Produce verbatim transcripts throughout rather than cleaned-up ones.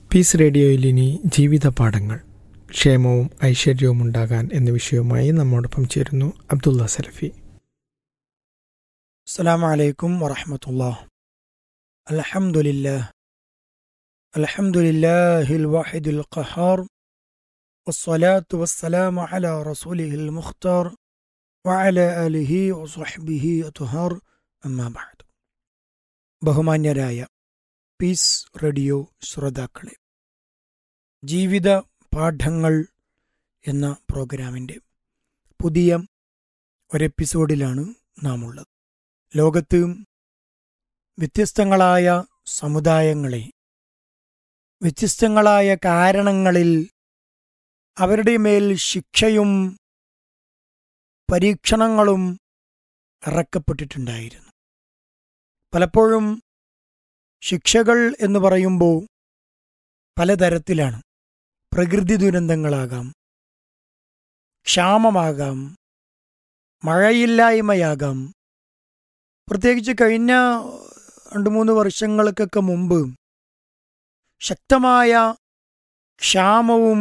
Piece റേഡിയോയിൽ ഇനി ജീവിത പാഠങ്ങൾ, ക്ഷേമവും ഐശ്വര്യവും ഉണ്ടാകാൻ എന്ന വിഷയവുമായി നമ്മോടൊപ്പം ചേരുന്നു അബ്ദുള്ള സലഫി. അസ്സലാമു അലൈക്കും വറഹ്മത്തുള്ളാഹി. അൽഹംദുലില്ലാഹ് അൽഹംദുലില്ലാഹിൽ വാഹിദുൽ ഖഹാർ വസ്സലാത്തു വസ്സലാമു അലാ റസൂലിഹിൽ മുഖ്താർ വഅലാ ആലിഹി വസ്വഹ്ബിഹി അത്ഹാർ. അമ്മാ ബഅദ്. ബഹുമാന്യരായ പീസ് റേഡിയോ ശ്രോതാക്കളെ, ജീവിത പാഠങ്ങൾ എന്ന പ്രോഗ്രാമിൻ്റെ പുതിയ ഒരെപ്പിസോഡിലാണ് നാം ഉള്ളത്. ലോകത്ത് വ്യത്യസ്തങ്ങളായ സമുദായങ്ങളെ വ്യത്യസ്തങ്ങളായ കാരണങ്ങളിൽ അവരുടെ മേൽ ശിക്ഷയും പരീക്ഷണങ്ങളും ഇറക്കപ്പെട്ടിട്ടുണ്ടായിരുന്നു. പലപ്പോഴും ശിക്ഷകൾ എന്ന് പറയുമ്പോൾ പലതരത്തിലാണ്. പ്രകൃതി ദുരന്തങ്ങളാകാം, ക്ഷാമമാകാം, മഴയില്ലായ്മയാകാം. പ്രത്യേകിച്ച് കഴിഞ്ഞ രണ്ട് മൂന്ന് വർഷങ്ങൾക്കൊക്കെ മുമ്പ് ശക്തമായ ക്ഷാമവും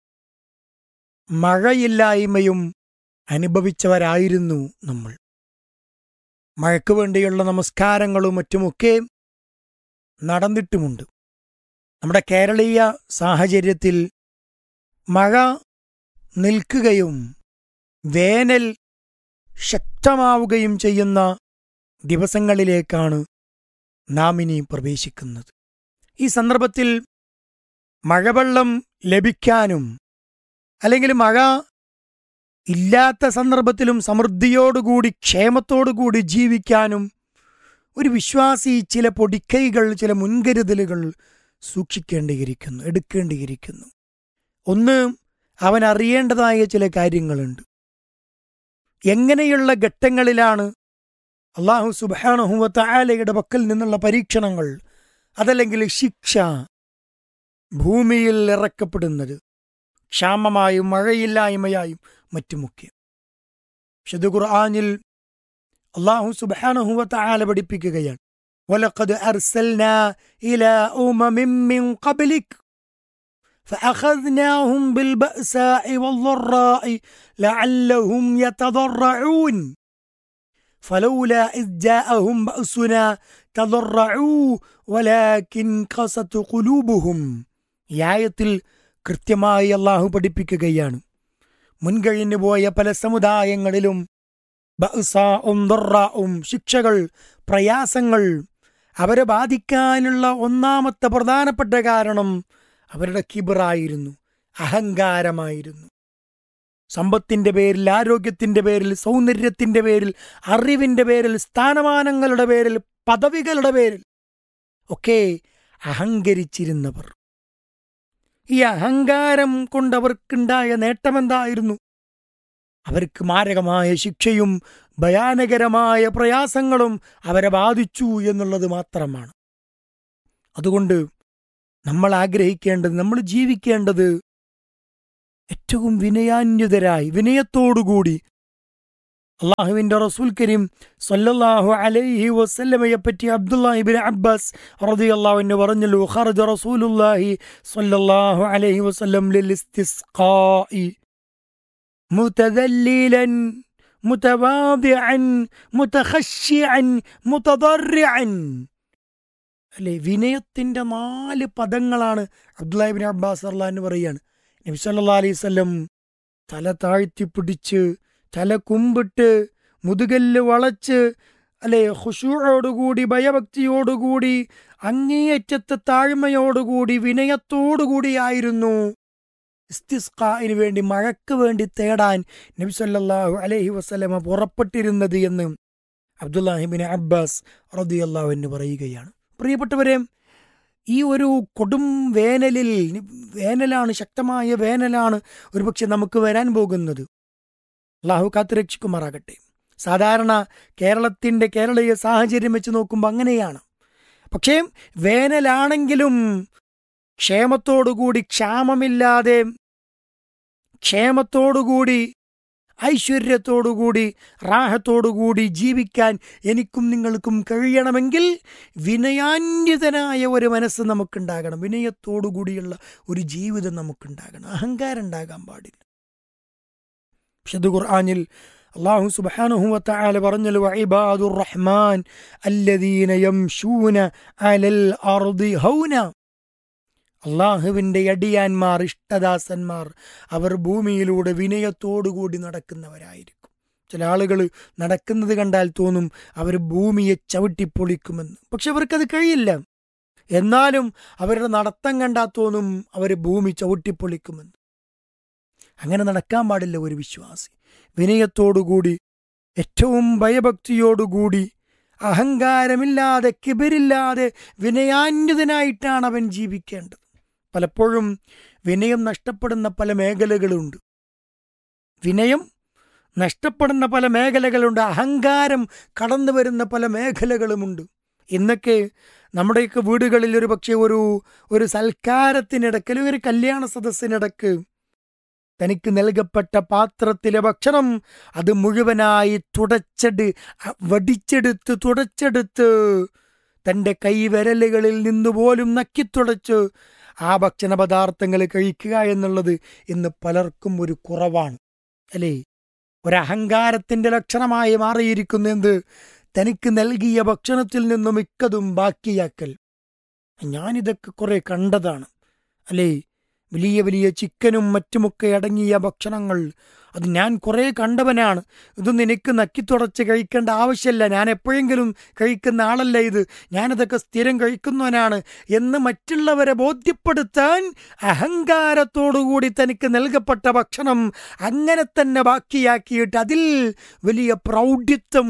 മഴയില്ലായ്മയും അനുഭവിച്ചവരായിരുന്നു നമ്മൾ. മഴയ്ക്ക് വേണ്ടിയുള്ള നമസ്കാരങ്ങളും മറ്റുമൊക്കെ നടന്നിട്ടുമുണ്ട്. നമ്മുടെ കേരളീയ സാഹചര്യത്തിൽ മഴ നിൽക്കുകയും വേനൽ ശക്തമാവുകയും ചെയ്യുന്ന ദിവസങ്ങളിലേക്കാണ് നാം ഇനി പ്രവേശിക്കുന്നത്. ഈ സന്ദർഭത്തിൽ മഴവെള്ളം ലഭിക്കാനും അല്ലെങ്കിൽ മഴ ഇല്ലാത്ത സന്ദർഭത്തിലും സമൃദ്ധിയോടുകൂടി ക്ഷേമത്തോടുകൂടി ജീവിക്കാനും ഒരു വിശ്വാസി ചില പൊടിക്കൈകൾ, ചില മുൻകരുതലുകൾ സൂക്ഷിക്കേണ്ടിയിരിക്കുന്നു, എടുക്കേണ്ടിയിരിക്കുന്നു. ഒന്ന്, അവൻ അറിയേണ്ടതായ ചില കാര്യങ്ങളുണ്ട്. എങ്ങനെയുള്ള ഘട്ടങ്ങളിലാണ് അല്ലാഹു സുബ്ഹാനഹു വ തആലയുടെ പക്കൽ നിന്നുള്ള പരീക്ഷണങ്ങൾ, അതല്ലെങ്കിൽ ശിക്ഷ ഭൂമിയിൽ ഇറക്കപ്പെടുന്നത്, ക്ഷാമമായും മഴയില്ലായ്മയായും മറ്റുമൊക്കെ. വിശുദ്ധ ഖുർആനിൽ അല്ലാഹു സുബ്ഹാനഹു വ തആല പഠിപ്പിക്കുകയാണ്, വലഖദ് അർസൽനാ ഇലാ ഉമമിൻ മിൻ ഖബ്ലിക് ഫഅഖദ്നാഹും ബിൽബഅസാഇ വദ്ദറാഇ ലഅല്ലഹും യതദറഊൻ ഫലൗലാ ഇദ് ജാഅഹും ബഅസുനാ തദറഊ വലാകിൻ ഖസത് ഖുലൂബുഹും. ഈ ആയത്തിൽ കൃത്യമായി അല്ലാഹു പഠിപ്പിക്കുകയാണ്, മുൻകഴിഞ്ഞു പോയ പല സമുദായങ്ങളിലും ബഅസാഉം ദറാഉം, ശിക്ഷകൾ, പ്രയാസങ്ങൾ അവരെ ബാധിക്കാനുള്ള ഒന്നാമത്തെ പ്രധാനപ്പെട്ട കാരണം അവരുടെ കിബറായിരുന്നു, അഹങ്കാരമായിരുന്നു. സമ്പത്തിന്റെ പേരിൽ, ആരോഗ്യത്തിന്റെ പേരിൽ, സൗന്ദര്യത്തിന്റെ പേരിൽ, അറിവിന്റെ പേരിൽ, സ്ഥാനമാനങ്ങളുടെ പേരിൽ, പദവികളുടെ പേരിൽ ഒക്കെ അഹങ്കരിച്ചിരുന്നവർ. ഈ അഹങ്കാരം കൊണ്ടവർക്കുണ്ടായ നേട്ടമെന്തായിരുന്നു? അവർക്ക് മാരകമായ ശിക്ഷയും ഭയാനകരമായ പ്രയാസങ്ങളും അവരെ ബാധിച്ചു എന്നുള്ളത് മാത്രമാണ്. അതുകൊണ്ട് നമ്മൾ ആഗ്രഹിക്കേണ്ടത്, നമ്മൾ ജീവിക്കേണ്ടത് ഏറ്റവും വിനയാന്വിതരായി, വിനയത്തോടുകൂടി. അല്ലാഹുവിന്റെ റസൂൽ കരീം സ്വല്ലല്ലാഹു അലൈഹി വസല്ലമയെ പറ്റി അബ്ദുല്ലാഹി ഇബ്നു അബ്ബാസ് റളിയല്ലാഹു അൻഹു പറഞ്ഞല്ലോ, ഖറജ റസൂലുള്ളാഹി സ്വല്ലല്ലാഹു അലൈഹി വസല്ലം ലിൽ ഇസ്തിസ്ഖാഇ മുതദല്ലിലൻ മുതവാദിഅൻ മുതഖശ്ശിഅൻ മുതദർരിഅൻ. അല്ലേ, വിനയത്തിന്റെ നാല് പദങ്ങളാണ് അബ്ദുല്ലാഹി ഇബ്നു അബ്ബാസ് റളിയല്ലാഹു അൻഹു പറയാണ്. നബി സല്ലല്ലാഹു അലൈഹി വസല്ലം തല താഴ്ത്തിപ്പിടിച്ച്, തല കുമ്പിട്ട്, മുതുകല്ല് വളച്ച്, അല്ലെ, ഖുശൂഅോടുകൂടി, ഭയഭക്തിയോടുകൂടി, അങ്ങേയറ്റത്തെ താഴ്മയോടുകൂടി, വിനയത്തോടുകൂടിയായിരുന്നു ഇസ്തിസ്ഖാഇന് വേണ്ടി, മഴയ്ക്ക് വേണ്ടി തേടാൻ നബി സല്ലല്ലാഹു അലൈഹി വസല്ലമ പുറപ്പെട്ടിരുന്നത് എന്ന് അബ്ദുല്ലാഹി ഇബ്നു അബ്ബാസ് റളിയല്ലാഹു അൻഹു പറയുകയാണ്. പ്രിയപ്പെട്ടവരെ, ഈ ഒരു കൊടും വേനലിൽ, വേനലാണ്, ശക്തമായ വേനലാണ് ഒരുപക്ഷെ നമുക്ക് വരാൻ പോകുന്നത്. അല്ലാഹു കാത്തുരക്ഷിക്കുമാറാകട്ടെ. സാധാരണ കേരളത്തിൻ്റെ കേരളീയ സാഹചര്യം വെച്ച് നോക്കുമ്പോൾ അങ്ങനെയാണ്. പക്ഷേ വേനലാണെങ്കിലും ക്ഷേമത്തോടുകൂടി, ക്ഷാമമില്ലാതെ ക്ഷേമത്തോടുകൂടി ഐശ്വര്യത്തോടുകൂടി റാഹത്തോടുകൂടി ജീവിക്കാൻ എനിക്കും നിങ്ങൾക്കും കഴിയണമെങ്കിൽ വിനയാന്വിതനായ ഒരു മനസ്സ് നമുക്കുണ്ടാകണം. വിനയത്തോടുകൂടിയുള്ള ഒരു ജീവിതം നമുക്കുണ്ടാകണം. അഹങ്കാരം ഉണ്ടാകാൻ പാടില്ല. വിശുദ്ധ ഖുർആനിൽ അല്ലാഹു സുബ്ഹാനഹു വ തആല പറഞ്ഞല്ലോ, വഇബാദുർ റഹ്മാൻ അല്ലദീന യംശൂന അലൽ അർദി ഹൗന. അള്ളാഹുവിൻ്റെ അടിയാന്മാർ, ഇഷ്ടദാസന്മാർ, അവർ ഭൂമിയിലൂടെ വിനയത്തോടുകൂടി നടക്കുന്നവരായിരിക്കും. ചില ആളുകൾ നടക്കുന്നത് കണ്ടാൽ തോന്നും അവർ ഭൂമിയെ ചവിട്ടിപ്പൊളിക്കുമെന്ന്. പക്ഷെ അവർക്കത് കഴിയില്ല. എന്നാലും അവരുടെ നടത്തം കണ്ടാൽ തോന്നും അവർ ഭൂമി ചവിട്ടിപ്പൊളിക്കുമെന്ന്. അങ്ങനെ നടക്കാൻ പാടില്ല ഒരു വിശ്വാസി. വിനയത്തോടുകൂടി, ഏറ്റവും ഭയഭക്തിയോടുകൂടി, അഹങ്കാരമില്ലാതെ, കിബിരില്ലാതെ വിനയാന്വിതനായിട്ടാണ് അവൻ ജീവിക്കേണ്ടത്. പലപ്പോഴും വിനയം നഷ്ടപ്പെടുന്ന പല മേഖലകളുണ്ട്. വിനയം നഷ്ടപ്പെടുന്ന പല മേഖലകളുണ്ട്. അഹങ്കാരം കടന്നു വരുന്ന പല മേഖലകളുമുണ്ട്. ഇന്നൊക്കെ നമ്മുടെയൊക്കെ വീടുകളിൽ ഒരു പക്ഷേ ഒരു ഒരു സൽക്കാരത്തിനിടയ്ക്ക്, അല്ലെങ്കിൽ ഒരു കല്യാണ സദസ്സിനിടയ്ക്ക് തനിക്ക് നൽകപ്പെട്ട പാത്രത്തിലെ ഭക്ഷണം അത് മുഴുവനായി തുടച്ചെട് വടിച്ചെടുത്ത് തുടച്ചെടുത്ത് തൻ്റെ കൈവിരലുകളിൽ നിന്നുപോലും നക്കിത്തുടച്ച് ആ ഭക്ഷണ പദാർത്ഥങ്ങൾ കഴിക്കുക എന്നുള്ളത് ഇന്ന് പലർക്കും ഒരു കുറവാണ്, അല്ലേ? ഒരഹങ്കാരത്തിൻ്റെ ലക്ഷണമായി മാറിയിരിക്കുന്നു എന്ത്? തനിക്ക് നൽകിയ ഭക്ഷണത്തിൽ നിന്നും മിക്കതും ബാക്കിയാക്കൽ. ഞാനിതൊക്കെ കുറെ കണ്ടതാണ്, അല്ലേ? വലിയ വലിയ ചിക്കനും മറ്റുമൊക്കെ അടങ്ങിയ ഭക്ഷണങ്ങൾ അത് ഞാൻ കുറേ കണ്ടവനാണ്. ഇതൊന്നും എനിക്ക് നക്കിത്തുടച്ച് കഴിക്കേണ്ട ആവശ്യമില്ല, ഞാൻ എപ്പോഴെങ്കിലും കഴിക്കുന്ന ആളല്ല ഇത്, ഞാനിതൊക്കെ സ്ഥിരം കഴിക്കുന്നവനാണ് എന്ന് മറ്റുള്ളവരെ ബോധ്യപ്പെടുത്താൻ അഹങ്കാരത്തോടുകൂടി തനിക്ക് നൽകപ്പെട്ട ഭക്ഷണം അങ്ങനെ തന്നെ ബാക്കിയാക്കിയിട്ട് അതിൽ വലിയ പ്രൗഢിത്വം,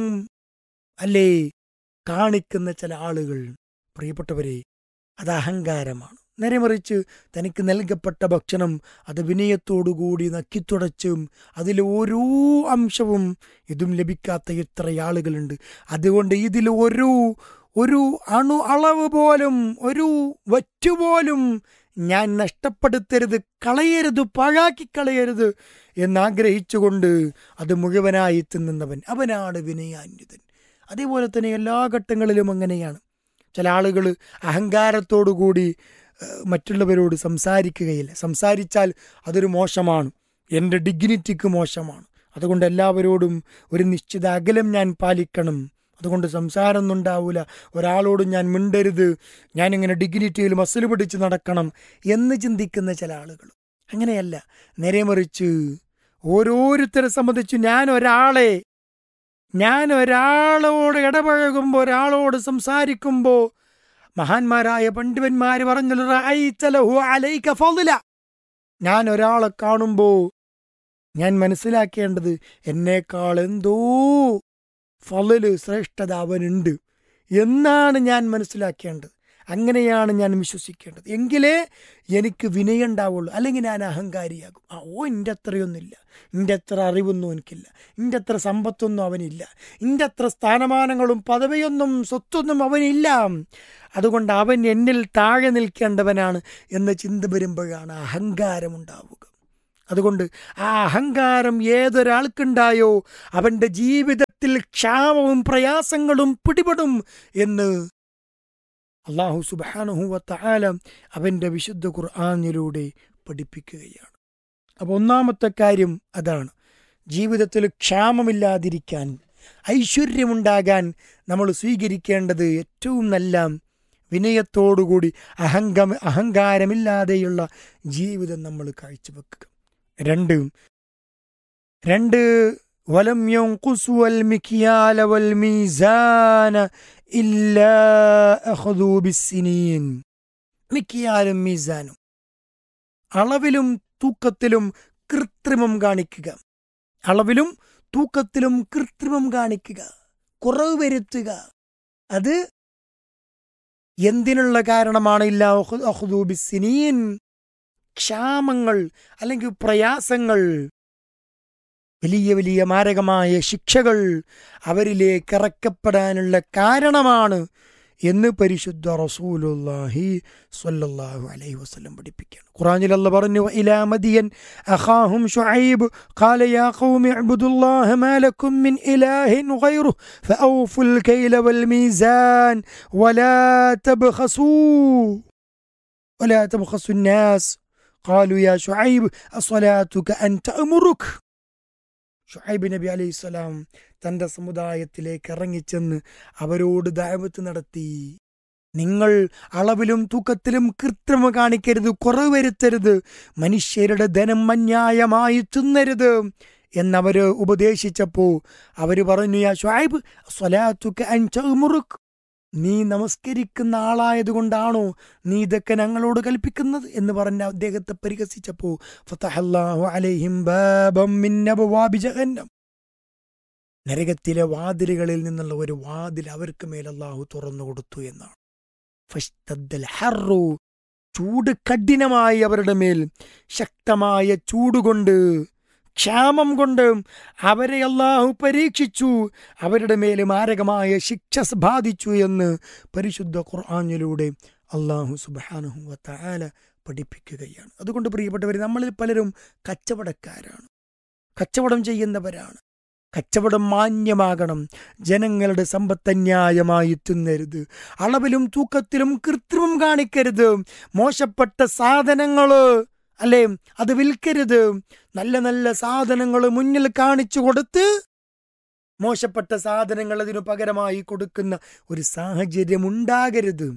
അല്ലേ, കാണിക്കുന്ന ചില ആളുകൾ. പ്രിയപ്പെട്ടവരെ, അത് അഹങ്കാരമാണ്. നേരെമറിച്ച് തനിക്ക് നൽകപ്പെട്ട ഭക്ഷണം അത് വിനയത്തോടുകൂടി നക്കിത്തുടച്ചും അതിൽ ഓരോ അംശവും ഇതും ലഭിക്കാത്ത എത്ര ആളുകളുണ്ട്. അതുകൊണ്ട് ഇതിൽ ഒരു ഒരു അണു അളവ് പോലും, ഒരു വറ്റുപോലും ഞാൻ നഷ്ടപ്പെടുത്തരുത്, കളയരുത്, പാഴാക്കി കളയരുത് എന്നാഗ്രഹിച്ചുകൊണ്ട് അത് മുഴുവനായി തിന്നുന്നവൻ അവനാണ് വിനയാന്വിതൻ. അതേപോലെ തന്നെ എല്ലാ ഘട്ടങ്ങളിലും അങ്ങനെയാണ്. ചില ആളുകൾ അഹങ്കാരത്തോടുകൂടി മറ്റുള്ളവരോട് സംസാരിക്കുകയില്ല. സംസാരിച്ചാൽ അതൊരു മോശമാണ്, എൻ്റെ ഡിഗ്നിറ്റിക്ക് മോശമാണ്. അതുകൊണ്ട് എല്ലാവരോടും ഒരു നിശ്ചിത അകലം ഞാൻ പാലിക്കണം, അതുകൊണ്ട് സംസാരമൊന്നും ഉണ്ടാവില്ല, ഒരാളോടും ഞാൻ മിണ്ടരുത്, ഞാനിങ്ങനെ ഡിഗ്നിറ്റിയിൽ മസിൽ പിടിച്ച് നടക്കണം എന്ന് ചിന്തിക്കുന്ന ചില ആളുകൾ. അങ്ങനെയല്ല. നേരെമറിച്ച് ഓരോരുത്തരെ സംബന്ധിച്ച് ഞാൻ ഒരാളെ ഞാൻ ഒരാളോട് ഇടപഴകുമ്പോൾ, ഒരാളോട് സംസാരിക്കുമ്പോൾ മഹാന്മാരായ പണ്ഡിതന്മാർ പറഞ്ഞല്ലോ, ഞാൻ ഒരാളെ കാണുമ്പോൾ ഞാൻ മനസ്സിലാക്കേണ്ടത് എന്നേക്കാൾ എന്തോ ഫളല്, ശ്രേഷ്ഠത അവനുണ്ട് എന്നാണ് ഞാൻ മനസ്സിലാക്കേണ്ടത്. അങ്ങനെയാണ് ഞാൻ വിശ്വസിക്കേണ്ടത്. എങ്കിലേ എനിക്ക് വിനയം ഉണ്ടാവുള്ളൂ. അല്ലെങ്കിൽ ഞാൻ അഹങ്കാരിയാകും. ആ ഓ എൻ്റെ അത്രയൊന്നുമില്ല, എൻ്റെ അത്ര അറിവൊന്നും എനിക്കില്ല, എൻ്റെ അത്ര സമ്പത്തൊന്നും അവനില്ല, എൻ്റെ അത്ര സ്ഥാനമാനങ്ങളും പദവിയൊന്നും സ്വത്തൊന്നും അവനില്ല, അതുകൊണ്ട് അവൻ എന്നിൽ താഴെ നിൽക്കേണ്ടവനാണ് എന്ന ചിന്ത വരുമ്പോഴാണ് അഹങ്കാരം ഉണ്ടാവുക. അതുകൊണ്ട് ആ അഹങ്കാരം ഏതൊരാൾക്കുണ്ടായോ അവൻ്റെ ജീവിതത്തിൽ ക്ഷാമവും പ്രയാസങ്ങളും പിടിപെടും എന്ന് അല്ലാഹു സുബ്ഹാനഹു വ തആല അവൻ്റെ വിശുദ്ധ ഖുർആനിലൂടെ പഠിപ്പിക്കുകയാണ്. അപ്പോൾ ഒന്നാമത്തെ കാര്യം അതാണ്. ജീവിതത്തിൽ ക്ഷാമമില്ലാതിരിക്കാൻ, ഐശ്വര്യമുണ്ടാകാൻ നമ്മൾ സ്വീകരിക്കേണ്ടത് ഏറ്റവും നല്ല വിനയത്തോടുകൂടി അഹങ്ക അഹങ്കാരമില്ലാതെയുള്ള ജീവിതം നമ്മൾ കാഴ്ചവെക്കുക. രണ്ട് രണ്ട് വലം യൻഖുസു വൽ മിക്യാല വൽ മീസാന ഇല്ലാ അഖദൂ ബിസ്സിനീൻ. മിക്യാലും മീസാനും, അളവിലും തൂക്കത്തിലും കൃത്രിമം കാണിക്കുക, അളവിലും തൂക്കത്തിലും കൃത്രിമം കാണിക്കുക, കുറവ് വരുത്തുക. അത് എന്തിനുള്ള കാരണമാണ്? ഇല്ലാ അഖദൂ ബിസ്സിനീൻ, ക്ഷാമങ്ങൾ അല്ലെങ്കിൽ പ്രയാസങ്ങൾ, വലിയ വലിയ മാരകമായ ശിക്ഷകൾ അവരിലേക്ക് ഇറക്കപ്പെടാനുള്ള കാരണമാണ് എന്ന് പരിശുദ്ധ റസൂലുള്ളാഹി സ്വല്ലല്ലാഹു അലൈഹി വസല്ലം പഠിപ്പിക്കുകയാണ്. ഖുർആനിൽ അല്ലാഹ് പറഞ്ഞു, ഇലാ മദിയൻ അഖാഹും ശുഐബ് ഖാല യാ ഖൗമി ഇഅ്ബുദുല്ലാഹ മാ ലക്കും മിൻ ഇലാഹിൻ ഗൈറുഹു ഫഔഫുൽ കൈല വൽ മീസാൻ വലാ തബ്ഖസൂ വലാ തബ്ഖസു الناس قالوا يا شعيب അസ്സലാത്തുക അൻ തഅമുറുക. ശുഐബ് നബി അലൈഹിസ്സലാം തൻ്റെ സമുദായത്തിലേക്ക് ഇറങ്ങിച്ചെന്ന് അവരോട് ദഅവത്ത് നടത്തി. നിങ്ങൾ അളവിലും തൂക്കത്തിലും കൃത്രിമം കാണിക്കരുത്, കുറവ് വരുത്തരുത്, മനുഷ്യരുടെ ധനം അന്യായമായി തിന്നരുത് എന്നവർ ഉപദേശിച്ചപ്പോൾ അവർ പറഞ്ഞു, യാ ശുഐബ് അസ്സലാത്തുക അൻ തഅമുറുക, നീ നമസ്കരിക്കുന്ന ആളായതുകൊണ്ടാണോ നീ ഇതൊക്കെ ഞങ്ങളോട് കൽപ്പിക്കുന്നത് എന്ന് പറഞ്ഞ അദ്ദേഹത്തെ പരിഹസിച്ചപ്പോൾ ഫതഹല്ലാഹു അലൈഹിം ബാബം മിൻ അബ്വാബി ജഹന്നം, നരകത്തിലെ വാതിലുകളിൽ നിന്നുള്ള ഒരു വാതിൽ അവർക്ക് മേൽ അല്ലാഹു തുറന്നു കൊടുത്തു എന്നാണ്. ഫശ്തദ്ദൽ ഹർറു, ചൂട് കഠിനമായി അവരുടെ മേൽ, ശക്തമായ ചൂടുകൊണ്ട്, ക്ഷാമം കൊണ്ട് അവരെ അല്ലാഹു പരീക്ഷിച്ചു, അവരുടെ മേൽ മാരകമായ ശിക്ഷ ബാധിച്ചു എന്ന് പരിശുദ്ധ ഖുർആനിലൂടെ അല്ലാഹു സുബ്ഹാനഹു വ തആല പഠിപ്പിക്കുകയാണ്. അതുകൊണ്ട് പ്രിയപ്പെട്ടവർ, നമ്മളിൽ പലരും കച്ചവടക്കാരാണ്, കച്ചവടം ചെയ്യുന്നവരാണ്. കച്ചവടം മാന്യമാകണം. ജനങ്ങളുടെ സമ്പത്തന്യായമായി തിന്നരുത്, അളവിലും തൂക്കത്തിലും കൃത്രിമം കാണിക്കരുത്, മോശപ്പെട്ട സാധനങ്ങൾ അല്ലേ അത് വിൽക്കരുത്. നല്ല നല്ല സാധനങ്ങൾ മുന്നിൽ കാണിച്ചു കൊടുത്ത് മോശപ്പെട്ട സാധനങ്ങൾ അതിനു പകരമായി കൊടുക്കുന്ന ഒരു സാഹചര്യം ഉണ്ടാകരുത്.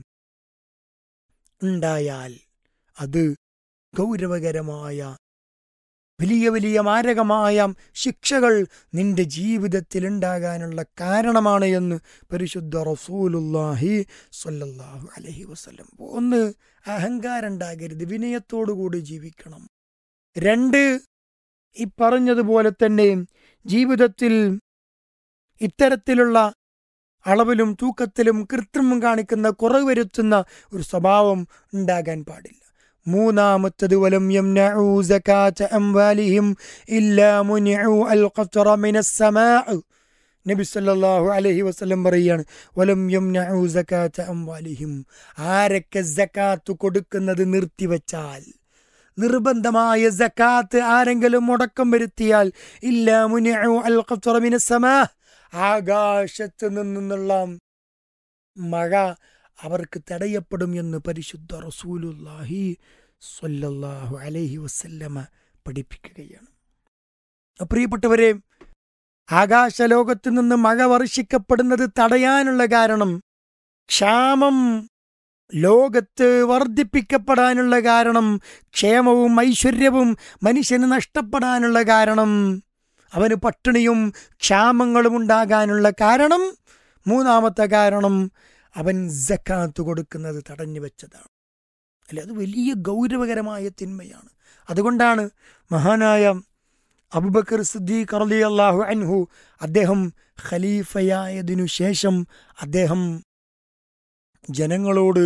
ഉണ്ടായാൽ അത് ഗൗരവകരമായ വലിയ വലിയ മാരകമായ ശിക്ഷകൾ നിന്റെ ജീവിതത്തിൽ ഉണ്ടാകാനുള്ള കാരണമാണ് എന്ന് പരിശുദ്ധ റസൂലുള്ളാഹി സ്വല്ലല്ലാഹു അലൈഹി വസല്ലം. ഒന്ന്, അഹങ്കാരം ഉണ്ടാകരുത്, വിനയത്തോടുകൂടി ജീവിക്കണം. രണ്ട്, ഈ പറഞ്ഞതുപോലെ തന്നെ ജീവിതത്തിൽ ഇത്തരത്തിലുള്ള അളവിലും തൂക്കത്തിലും കൃത്രിമം കാണിക്കുന്ന, കുറവ് വരുത്തുന്ന ഒരു സ്വഭാവം ഉണ്ടാകാൻ പാടില്ല. മൂന്നാമത്തത്, വലം യംനഉ സകാത അംവാലിഹിം ഇല്ലാ മുനിഉ അൽ ഖത്റ മിനസ് സമാഅ. നബി സല്ലല്ലാഹു അലൈഹി വസല്ലം പറയാണ്, വലം യംനഉ സകാത അംവാലിഹിം, ആരൊക്കെ സകാത്ത് കൊടുക്കുന്നത് നിർത്തിവെച്ചാൽ, നിർബന്ധമായ സകാത്ത് ആരെങ്കിലും മുടക്കം വരുത്തിയാൽ, ഇല്ലാ മുനിഉ അൽ ഖത്റ മിനസ് സമാഅ, ആകാശത്ത് നിന്നുള്ള മഴ അവർക്ക് തടയപ്പെടും എന്ന് പരിശുദ്ധ റസൂലുള്ളാഹി സ്വല്ലല്ലാഹു അലൈഹി വസല്ലമ പഠിപ്പിക്കുകയാണ്. പ്രിയപ്പെട്ടവരെ, ആകാശലോകത്ത് നിന്ന് മഴ വർഷിക്കപ്പെടുന്നത് തടയാനുള്ള കാരണം, ക്ഷാമം ലോകത്ത് വർദ്ധിപ്പിക്കപ്പെടാനുള്ള കാരണം, ക്ഷേമവും ഐശ്വര്യവും മനുഷ്യന് നഷ്ടപ്പെടാനുള്ള കാരണം, അവന് പട്ടിണിയും ക്ഷാമങ്ങളും ഉണ്ടാകാനുള്ള കാരണം, മൂന്നാമത്തെ കാരണം അവൻ സക്കാത്ത് കൊടുക്കുന്നത് തടഞ്ഞു വെച്ചതാണ്. അല്ലെ, അത് വലിയ ഗൗരവകരമായ തിന്മയാണ്. അതുകൊണ്ടാണ് മഹാനായ അബൂബക്കർ സിദ്ദീഖ് റളിയല്ലാഹു അൻഹു, അദ്ദേഹം ഖലീഫയായതിനു ശേഷം അദ്ദേഹം ജനങ്ങളോട്,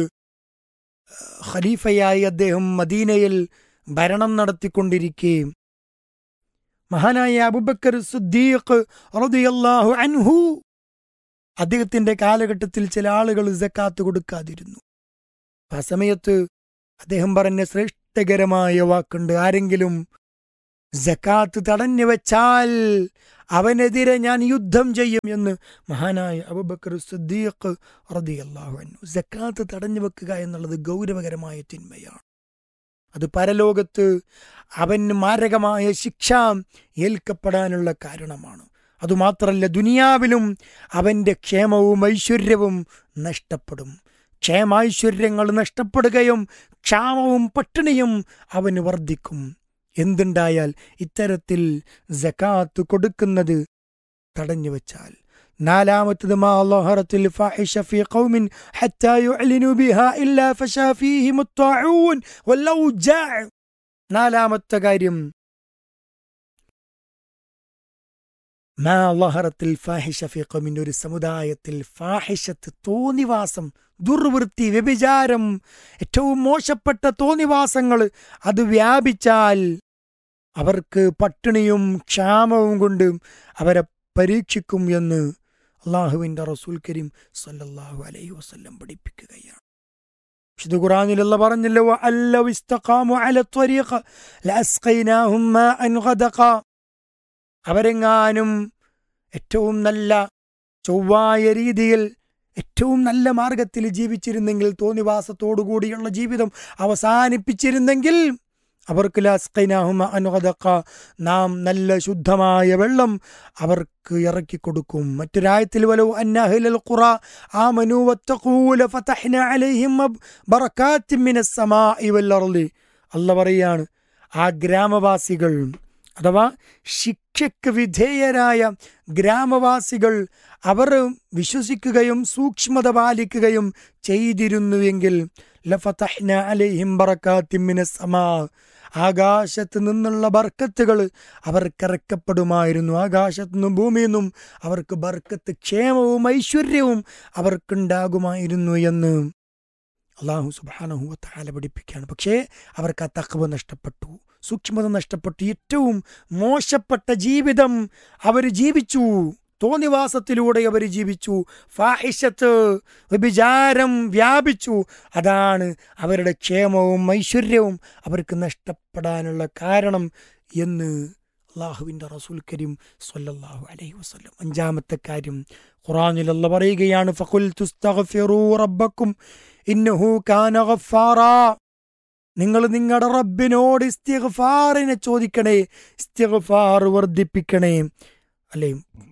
ഖലീഫയായി അദ്ദേഹം മദീനയിൽ ഭരണം നടത്തിക്കൊണ്ടിരിക്കെ മഹാനായ അബൂബക്കർ സിദ്ദീഖ് റളിയല്ലാഹു അൻഹു അദ്ദേഹത്തിന്റെ കാലഘട്ടത്തിൽ ചില ആളുകൾ സക്കാത്ത് കൊടുക്കാതിരുന്നു. ആ സമയത്ത് അദ്ദേഹം പറഞ്ഞ ശ്രേഷ്ഠകരമായ വാക്കുണ്ട്, ആരെങ്കിലും സക്കാത്ത് തടഞ്ഞു വെച്ചാൽ അവനെതിരെ ഞാൻ യുദ്ധം ചെയ്യും എന്ന് മഹാനായ അബൂബക്കർ സിദ്ദീഖ് റളിയല്ലാഹു അൻഹു. സക്കാത്ത് തടഞ്ഞു വെക്കുക എന്നുള്ളത് ഗൗരവകരമായ തിന്മയാണ്. അത് പരലോകത്ത് അവന് മാരകമായ ശിക്ഷ ഏൽക്കപ്പെടാനുള്ള കാരണമാണ്. അതുമാത്രമല്ല, ദുനിയാവിലും അവൻ്റെ ക്ഷേമവും ഐശ്വര്യവും നഷ്ടപ്പെടും. ക്ഷേമൈശ്വര്യങ്ങൾ നഷ്ടപ്പെടുകയും ക്ഷാമവും പട്ടിണിയും അവന് വർദ്ധിക്കും. എന്തുണ്ടായാൽ ഇത്തരത്തിൽ സകാത്ത് കൊടുക്കുന്നത് തടഞ്ഞു വെച്ചാൽ. നാലാമത്തത്, മാ ളഹറത്തിൽ ഫാഹിഷ ഫീ ഖൗമിൻ ഹത്താ യുഅ്ലിനു ബിഹാ ഇല്ലാ ഫശാ ഫീഹിം അത്ത്വാഊൻ വല്ലൗജാ. നാലാമത്തെ കാര്യം, മാ ളഹറത്തിൽ ഫാഹിഷ ഫീ ഖൗമിൻ, ഒരു സമുദായത്തിൽ ഫാഹിഷത്ത്, തോന്നിവാസം, ദുർവൃത്തി, വ്യഭിചാരം, ഏറ്റവും മോശപ്പെട്ട തോന്നിവാസങ്ങൾ അത് വ്യാപിച്ചാൽ അവർക്ക് പട്ടിണിയും ക്ഷാമവും കൊണ്ട് അവരെ പരീക്ഷിക്കും എന്ന് അള്ളാഹുവിൻ്റെ റസൂൽ കരീം സല്ലല്ലാഹു അലൈഹി വസല്ലം പഠിപ്പിക്കുകയാണ്. വിശുദ്ധ ഖുർആനിൽ അല്ലാഹു പറഞ്ഞല്ലോ, വഅല്ലൗ ഇസ്തഖാമു അല ത്വരീഖ ലഅസ്ഖൈനാഹും മാഅൻ ഗദഖ. അവരെങ്ങാനും ഏറ്റവും നല്ല ചൊവ്വായ രീതിയിൽ ഏറ്റവും നല്ല മാർഗത്തിൽ ജീവിച്ചിരുന്നെങ്കിൽ, തോന്നിവാസത്തോടുകൂടിയുള്ള ജീവിതം അവസാനിപ്പിച്ചിരുന്നെങ്കിൽ, അവർക്ക് ലഅസ്ഖൈനാഹും മാഅൻ ഗദഖ, നാം നല്ല ശുദ്ധമായ വെള്ളം അവർക്ക് ഇറക്കി കൊടുക്കും. മറ്റൊരായത്തിൽ വലൗ അന്ന അഹ്ലൽ ഖുറ ആമനൂ വത്തഖൂ ലഫതഹ്നാ അലൈഹിം ബറകാത്തിൻ മിനസ് സമാഇ വൽ അർളി. അല്ലാഹു പറയാണ്, ആ ഗ്രാമവാസികൾ അഥവാ ശിക്ഷയ്ക്ക് വിധേയരായ ഗ്രാമവാസികൾ അവർ വിശ്വസിക്കുകയും സൂക്ഷ്മത പാലിക്കുകയും ചെയ്തിരുന്നുവെങ്കിൽ ലഫതഹ്നാ അലൈഹിം ബറകാത്തിൻ മിനസ് സമാ, ആകാശത്ത് നിന്നുള്ള ബർക്കത്തുകൾ അവർക്കിറക്കപ്പെടുമായിരുന്നു. ആകാശത്തു നിന്നും ഭൂമിയിൽ നിന്നും അവർക്ക് ബർക്കത്ത്, ക്ഷേമവും ഐശ്വര്യവും അവർക്കുണ്ടാകുമായിരുന്നു എന്ന് അല്ലാഹു സുബ്ഹാനഹു വ തആല പഠിപ്പിക്കുകയാണ്. പക്ഷേ അവർക്ക് ആ തഖ്വ നഷ്ടപ്പെട്ടു, സൂക്ഷ്മത നഷ്ടപ്പെട്ടു. ഏറ്റവും മോശപ്പെട്ട ജീവിതം അവർ ജീവിച്ചു. തോന്നിവാസത്തിലൂടെ അവർ ജീവിച്ചു. ഫാഹിഷത്ത്, വ്യഭിചാരം വ്യാപിച്ചു. അതാണ് അവരുടെ ക്ഷേമവും ഐശ്വര്യവും അവർക്ക് നഷ്ടപ്പെടാനുള്ള കാരണം എന്ന് അള്ളാഹുവിൻ്റെ റസൂൽ കരീം സ്വല്ലല്ലാഹു അലൈഹി വസല്ലം. അഞ്ചാമത്തെ കാര്യം ഖുർആനിൽ അല്ലാഹു പറയുകയാണ്, ഫഖുൽതു ഇസ്തഗ്ഫിറൂ റബ്ബക്കും ഇന്നഹു കാന ഗഫാറാ. നിങ്ങൾ നിങ്ങളുടെ റബ്ബിനോട് ഇസ്തിഗ്ഫാറിനെ ചോദിക്കണേ, ഇസ്തിഗ്ഫാർ വർദ്ധിപ്പിക്കണേ, അല്ലേ,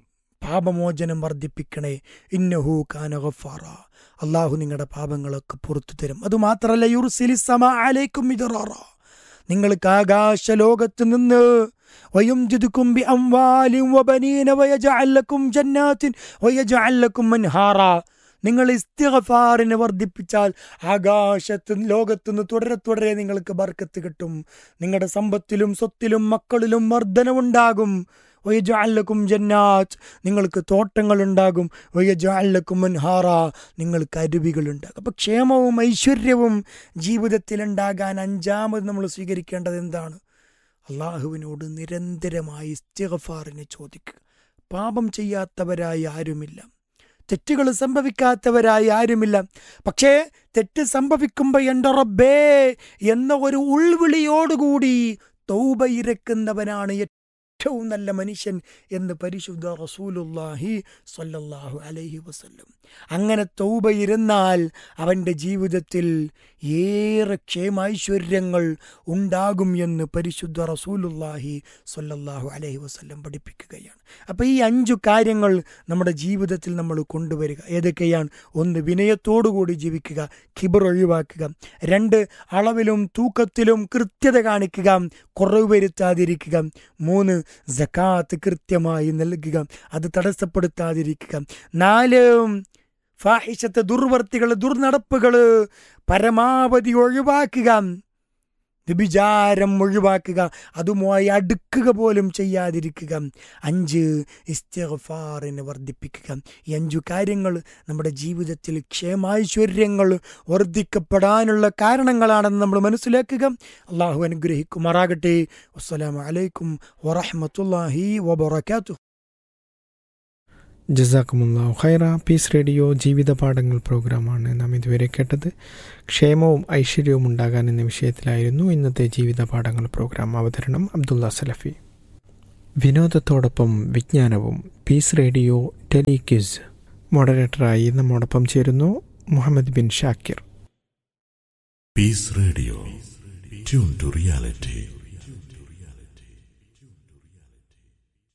പാപമോചനം വർദ്ധിപ്പിക്കണേ. ഇന്നഹു കാന ഗഫാറ, അള്ളാഹു നിങ്ങളുടെ പാപങ്ങളൊക്കെ പുറത്തു തരും. അതുമാത്രമല്ല, യുർസിലിസ് സമാ അലൈക്കും മിദ്റാറ, നിങ്ങൾക്ക് ആകാശ ലോകത്ത് നിന്ന് വയുംജിദുക്കും ബി അംവാലിൻ വബനീന വയജഅൽ ലക്കും ജന്നാത്തിൻ വയജഅൽ ലക്കും അൻഹാറ. നിങ്ങൾ ഇസ്തിഗ്ഫാറിനെ വർദ്ധിപ്പിച്ചാൽ ആകാശത്ത് ലോകത്തുനിന്ന് തുടരെ തുടരെ നിങ്ങൾക്ക് ബർക്കത്ത് കിട്ടും. നിങ്ങളുടെ സമ്പത്തിലും സ്വത്തിലും മക്കളിലും വർധനവുണ്ടാകും. വയജഅൽ ലക്കും ജന്നാത്ത്, നിങ്ങൾക്ക് തോട്ടങ്ങളുണ്ടാകും. വയജഅൽ ലക്കും അൻഹാറ, നിങ്ങൾക്ക് അരുവികളുണ്ടാകും. അപ്പോൾ ക്ഷേമവും ഐശ്വര്യവും ജീവിതത്തിലുണ്ടാകാൻ അഞ്ചാമത് നമ്മൾ സ്വീകരിക്കേണ്ടത് എന്താണ്? അള്ളാഹുവിനോട് നിരന്തരമായി ഇസ്തിഗ്ഫാറിനെ ചോദിക്കുക. പാപം ചെയ്യാത്തവരായി ആരുമില്ല, തെറ്റുകൾ സംഭവിക്കാത്തവരായി ആരുമില്ല. പക്ഷേ തെറ്റ് സംഭവിക്കുമ്പോൾ എൻ്റെ റബ്ബേ എന്ന ഒരു ഉൾവിളിയോടുകൂടി തൗബ ഇരക്കുന്നവനാണ് ഏറ്റവും നല്ല മനുഷ്യൻ എന്ന് പരിശുദ്ധ റസൂലുള്ളാഹി സ്വല്ലല്ലാഹു അലൈഹി വസല്ലം. അങ്ങനെ തൗബ ഇരുന്നാൽ അവൻ്റെ ജീവിതത്തിൽ ഏറെ ക്ഷേമൈശ്വര്യങ്ങൾ ഉണ്ടാകും എന്ന് പരിശുദ്ധ റസൂലുള്ളാഹി സ്വല്ലല്ലാഹു അലൈഹി വസല്ലം പഠിപ്പിക്കുകയാണ്. അപ്പോൾ ഈ അഞ്ചു കാര്യങ്ങൾ നമ്മുടെ ജീവിതത്തിൽ നമ്മൾ കൊണ്ടുവരിക. ഏതൊക്കെയാണ്? ഒന്ന്, വിനയത്തോടുകൂടി ജീവിക്കുക, കിബർ ഒഴിവാക്കുക. രണ്ട്, അളവിലും തൂക്കത്തിലും കൃത്യത കാണിക്കുക, കുറവ് വരുത്താതിരിക്കുക. മൂന്ന്, സകാത്ത് കൃത്യമായി നൽകുക, അത് തടസ്സപ്പെടുത്താതിരിക്കുക. നാല്, ഫാഹിഷത്ത്, ദുർവർത്തികൾ, ദുർനടപ്പുകൾ പരമാവധി ഒഴിവാക്കുക, വ്യഭിചാരം ഒഴിവാക്കുക, അതുമായി അടുക്കുക പോലും ചെയ്യാതിരിക്കുക. അഞ്ച്, ഇസ്തിഗ്ഫാറിനെ വർദ്ധിപ്പിക്കുക. ഈ അഞ്ചു കാര്യങ്ങൾ നമ്മുടെ ജീവിതത്തിൽ ക്ഷേമൈശ്വര്യങ്ങൾ വർദ്ധിക്കപ്പെടാനുള്ള കാരണങ്ങളാണെന്ന് നമ്മൾ മനസ്സിലാക്കുക. അള്ളാഹു അനുഗ്രഹിക്കുമാറാകട്ടെ. അസ്സലാമു അലൈക്കും വറഹ്മത്തുള്ളാഹി വബറകാതുഹു. ജസാക്കുമുല്ലാഹു ഖൈറ. പീസ് റേഡിയോ ജീവിത പാഠങ്ങൾ പ്രോഗ്രാമാണ് നാം ഇതുവരെ കേട്ടത്. ക്ഷേമവും ഐശ്വര്യവും ഉണ്ടാകാൻ എന്ന വിഷയത്തിലായിരുന്നു ഇന്നത്തെ ജീവിത പാഠങ്ങൾ പ്രോഗ്രാം. അവതരണം അബ്ദുള്ള സലഫി. വിനോദത്തോടൊപ്പം വിജ്ഞാനവും. Piece radio telequiz. മോഡറേറ്ററായി നമ്മോടൊപ്പം ചേരുന്നു Muhammad bin Shakir. Piece radio, tune to reality.